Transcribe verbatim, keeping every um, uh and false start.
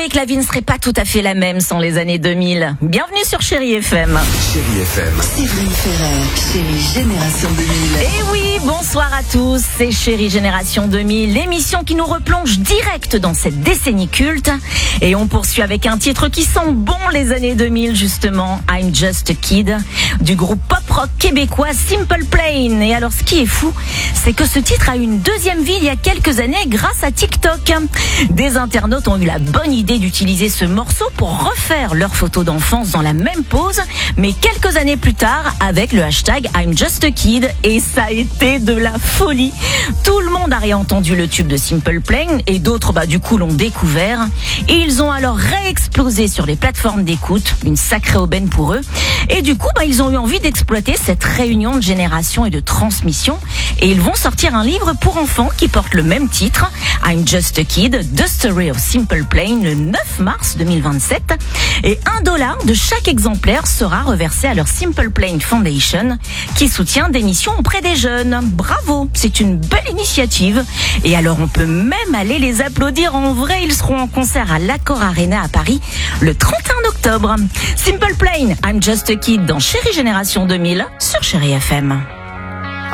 trouvez que la vie ne serait pas tout à fait la même sans les années deux mille. Bienvenue sur Chérie F M. Chérie F M. Séverine Ferrer, Chérie Génération deux mille. Et oui, bonsoir à tous, c'est Chérie Génération deux mille, l'émission qui nous replonge direct dans cette décennie culte. Et on poursuit avec un titre qui sent bon les années deux mille justement, I'm Just a Kid, du groupe pop-rock québécois Simple Plan. Et alors ce qui est fou, c'est que ce titre a eu une deuxième vie il y a quelques années grâce à TikTok. Des internautes ont eu la bonne idée d'utiliser ce morceau pour refaire leurs photos d'enfance dans la même pose, mais quelques années plus tard avec le hashtag I'm Just a Kid, et ça a été de la folie. Tout le monde a réentendu le tube de Simple Plan et d'autres bah du coup l'ont découvert, et ils ont alors réexplosé sur les plateformes d'écoute, une sacrée aubaine pour eux, et du coup bah, ils ont eu envie d'exploiter cette réunion de génération et de transmission, et ils vont sortir un livre pour enfants qui porte le même titre, I'm Just a Kid, The Story of Simple Plan, le neuf mars deux mille vingt-sept, et un dollar de chaque exemplaire sera reversé à leur Simple Plan Foundation qui soutient des missions auprès des jeunes. Bravo, c'est une belle initiative, et alors on peut même aller les applaudir en vrai. Ils seront en concert à l'Accor Arena à Paris le trente et un octobre. Simple Plan, I'm Just a Kid dans Chérie Génération deux mille sur Chérie F M.